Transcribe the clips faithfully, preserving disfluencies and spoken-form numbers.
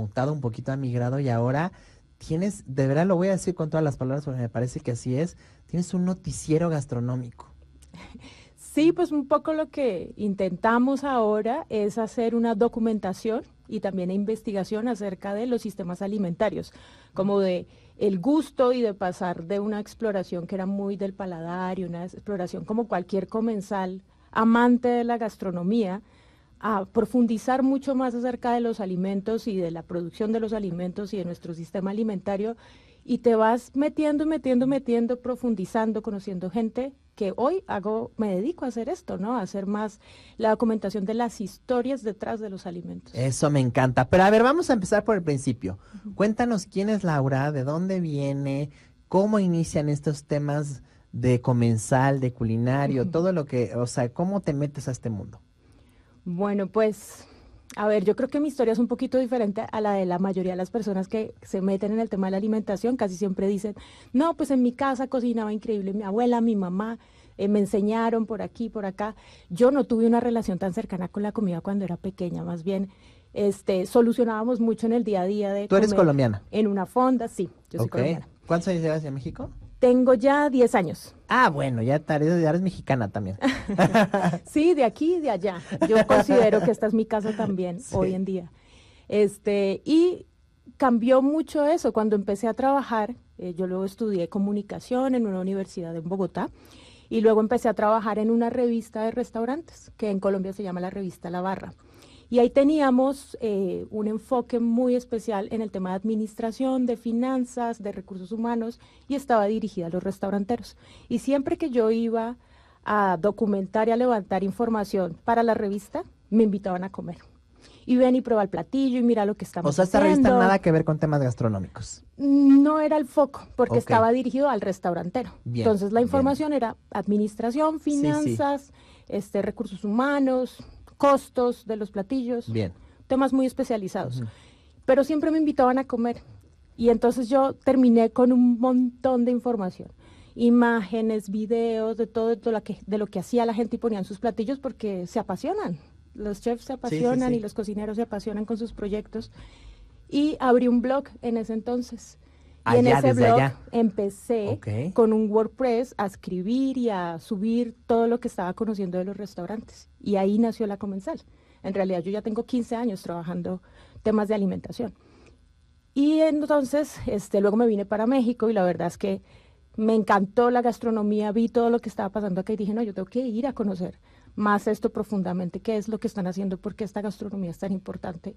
mutado un poquito, ha migrado y ahora tienes, de verdad lo voy a decir con todas las palabras porque me parece que así es, tienes un noticiero gastronómico. Sí, pues un poco lo que intentamos ahora es hacer una documentación y también investigación acerca de los sistemas alimentarios, como de el gusto y de pasar de una exploración que era muy del paladar y una exploración como cualquier comensal amante de la gastronomía, a profundizar mucho más acerca de los alimentos y de la producción de los alimentos y de nuestro sistema alimentario, y te vas metiendo, metiendo, metiendo, profundizando, conociendo gente que hoy hago, me dedico a hacer esto, ¿no? A hacer más la documentación de las historias detrás de los alimentos. Eso me encanta. Pero a ver, vamos a empezar por el principio. Uh-huh. Cuéntanos quién es Laura, de dónde viene, cómo inician estos temas de comensal, de culinario, uh-huh. todo lo que, o sea, cómo te metes a este mundo. Bueno, pues, a ver, yo creo que mi historia es un poquito diferente a la de la mayoría de las personas que se meten en el tema de la alimentación. Casi siempre dicen, no, pues en mi casa cocinaba increíble mi abuela, mi mamá, eh, me enseñaron por aquí, por acá. Yo no tuve una relación tan cercana con la comida cuando era pequeña, más bien este, solucionábamos mucho en el día a día de ¿Tú eres colombiana? En una fonda, sí, yo soy okay. colombiana. ¿Cuántos años llevas en México? Tengo ya diez años. Ah, bueno, ya, ya eres mexicana también. Sí, de aquí y de allá. Yo considero que esta es mi casa también, sí. Hoy en día. Este, y cambió mucho eso. Cuando empecé a trabajar, eh, yo luego estudié comunicación en una universidad en Bogotá, y luego empecé a trabajar en una revista de restaurantes, que en Colombia se llama la revista La Barra. Y ahí teníamos eh, un enfoque muy especial en el tema de administración, de finanzas, de recursos humanos, y estaba dirigida a los restauranteros. Y siempre que yo iba a documentar y a levantar información para la revista, me invitaban a comer. Y ven y prueba el platillo y mira lo que estamos haciendo. O sea, esta haciendo. revista nada que ver con temas gastronómicos. No era el foco, porque okay. estaba dirigido al restaurantero. Bien, Entonces la información bien. era administración, finanzas, sí, sí. Este, recursos humanos, costos de los platillos, bien. Temas muy especializados. Uh-huh. Pero siempre me invitaban a comer. Y entonces yo terminé con un montón de información. Imágenes, videos, de todo de lo que, de lo que hacía la gente y ponían sus platillos porque se apasionan. Los chefs se apasionan sí, sí, sí. y los cocineros se apasionan con sus proyectos. Y abrí un blog en ese entonces. Y allá, en ese desde blog allá. empecé okay. con un WordPress a escribir y a subir todo lo que estaba conociendo de los restaurantes. Y ahí nació La Comensal. En realidad yo ya tengo quince años trabajando temas de alimentación. Y entonces este, luego me vine para México y la verdad es que me encantó la gastronomía, vi todo lo que estaba pasando acá y dije, no, yo tengo que ir a conocer más esto profundamente, qué es lo que están haciendo, por qué esta gastronomía es tan importante.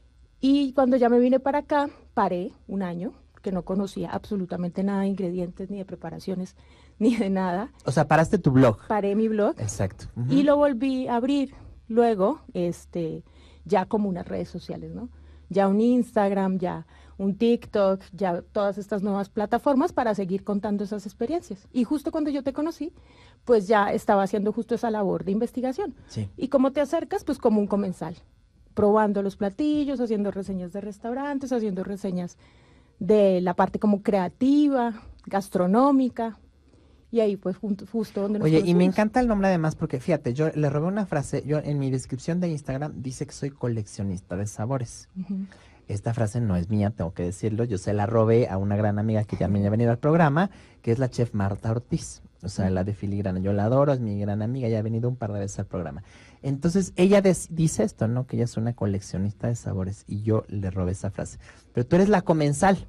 Y cuando ya me vine para acá, paré un año, que no conocía absolutamente nada de ingredientes, ni de preparaciones, ni de nada. O sea, paraste tu blog. Paré mi blog. Exacto. Uh-huh. Y lo volví a abrir luego, este, ya como unas redes sociales, ¿no? Ya un Instagram, ya un TikTok, ya todas estas nuevas plataformas para seguir contando esas experiencias. Y justo cuando yo te conocí, pues ya estaba haciendo justo esa labor de investigación. Sí. ¿Y cómo te acercas? Pues como un comensal, probando los platillos, haciendo reseñas de restaurantes, haciendo reseñas de la parte como creativa, gastronómica, y ahí pues justo, justo donde nos Oye, conocimos. Y me encanta el nombre además porque fíjate, yo le robé una frase, yo en mi descripción de Instagram dice que soy coleccionista de sabores. Uh-huh. Esta frase no es mía, tengo que decirlo, yo se la robé a una gran amiga que también ha venido al programa, que es la chef Marta Ortiz, o sea, uh-huh. la de filigrana, yo la adoro, es mi gran amiga, ya ha venido un par de veces al programa. Entonces, ella des, dice esto, ¿no? Que ella es una coleccionista de sabores y yo le robé esa frase. Pero tú eres la comensal.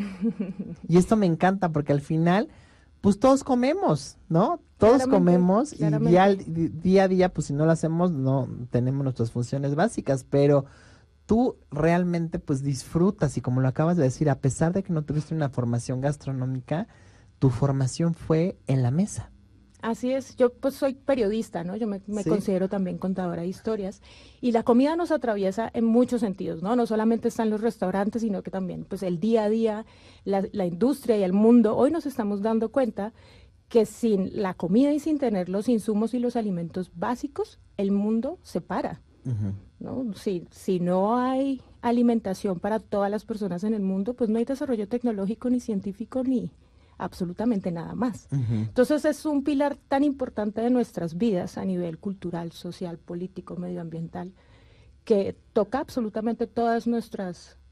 Y esto me encanta porque al final, pues todos comemos, ¿no? Todos claramente, comemos claramente. y día, día a día, pues si no lo hacemos, no tenemos nuestras funciones básicas, pero tú realmente pues disfrutas y como lo acabas de decir, a pesar de que no tuviste una formación gastronómica, tu formación fue en la mesa. Así es, yo pues soy periodista, ¿no? Yo me, me ¿Sí? considero también contadora de historias y la comida nos atraviesa en muchos sentidos, ¿no? No solamente están los restaurantes, sino que también pues el día a día, la, la industria y el mundo. Hoy nos estamos dando cuenta que sin la comida y sin tener los insumos y los alimentos básicos, el mundo se para, uh-huh. ¿no? Si, si no hay alimentación para todas las personas en el mundo, pues no hay desarrollo tecnológico ni científico ni absolutamente nada más. Uh-huh. Entonces es un pilar tan importante de nuestras vidas a nivel cultural, social, político, medioambiental, que toca absolutamente todas nuestras